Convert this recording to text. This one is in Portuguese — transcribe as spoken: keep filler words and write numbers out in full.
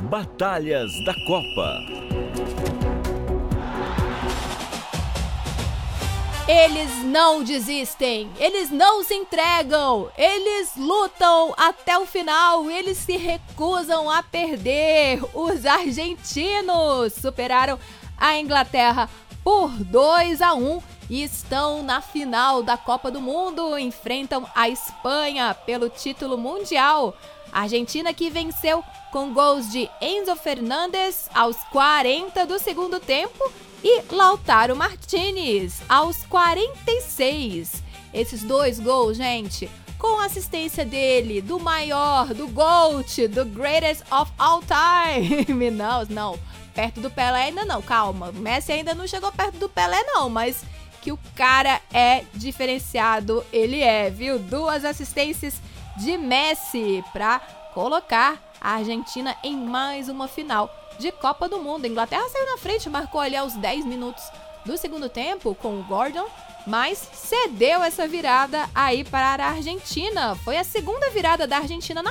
Batalhas da Copa. Eles não desistem, eles não se entregam, eles lutam até o final, eles se recusam a perder. Os argentinos superaram a Inglaterra por dois a um e estão na final da Copa do Mundo, enfrentam a Espanha pelo título mundial. A Argentina que venceu com gols de Enzo Fernandes aos quarenta do segundo tempo e Lautaro Martínez aos quarenta e seis. Esses dois gols, gente, com assistência dele, do maior, do GOAT, do greatest of all time. Não, não, perto do Pelé ainda não, calma. O Messi ainda não chegou perto do Pelé não, mas que o cara é diferenciado, ele é, viu? Duas assistências de Messi para colocar a Argentina em mais uma final de Copa do Mundo. A Inglaterra saiu na frente, marcou ali aos dez minutos do segundo tempo com o Gordon, mas cedeu essa virada aí para a Argentina. Foi a segunda virada da Argentina na